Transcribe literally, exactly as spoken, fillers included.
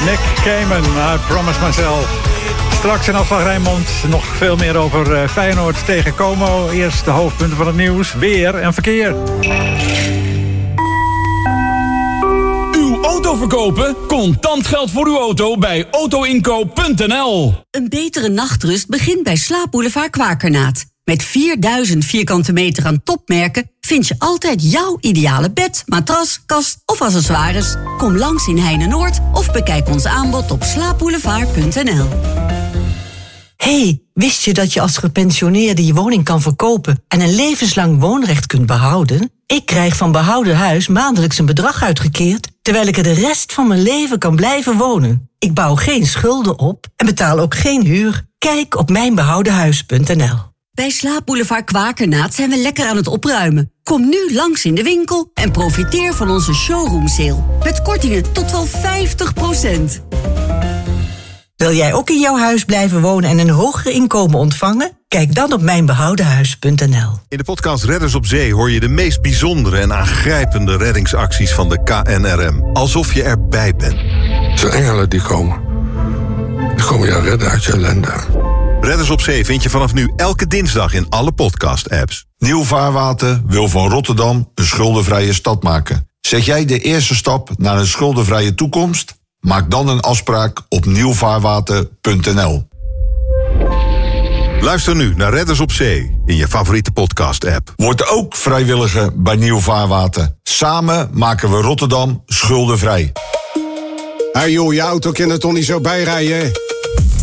Nick Cayman, I Promise Myself. Straks in Afslag Rijnmond nog veel meer over uh, Feyenoord tegen Como. Eerst de hoofdpunten van het nieuws, weer en verkeer. Uw auto verkopen? Contant geld voor uw auto bij autoinkoop punt n l. Een betere nachtrust begint bij Slaapboulevard Kwakernaat. Met vierduizend vierkante meter aan topmerken vind je altijd jouw ideale bed, matras, kast of accessoires. Kom langs in Heine-Noord of bekijk ons aanbod op slaapboulevard punt n l. Hey, wist je dat je als gepensioneerde je woning kan verkopen en een levenslang woonrecht kunt behouden? Ik krijg van Behouden Huis maandelijks een bedrag uitgekeerd, terwijl ik er de rest van mijn leven kan blijven wonen. Ik bouw geen schulden op en betaal ook geen huur. Kijk op mijn behouden huis punt n l. Bij Slaapboulevard Kwakernaat zijn we lekker aan het opruimen. Kom nu langs in de winkel en profiteer van onze showroom sale. Met kortingen tot wel vijftig procent. Wil jij ook in jouw huis blijven wonen en een hoger inkomen ontvangen? Kijk dan op mijn behouden huis punt n l. In de podcast Redders op Zee hoor je de meest bijzondere en aangrijpende reddingsacties van de K N R M. Alsof je erbij bent. Het zijn engelen die komen. Die komen jou redden uit je ellende. Redders op Zee vind je vanaf nu elke dinsdag in alle podcast-apps. Nieuw Vaarwater wil van Rotterdam een schuldenvrije stad maken. Zet jij de eerste stap naar een schuldenvrije toekomst? Maak dan een afspraak op nieuw vaarwater punt n l. Luister nu naar Redders op Zee in je favoriete podcast-app. Word ook vrijwilliger bij Nieuw Vaarwater. Samen maken we Rotterdam schuldenvrij. Hé hey joh, je auto kan er toch niet zo bijrijden?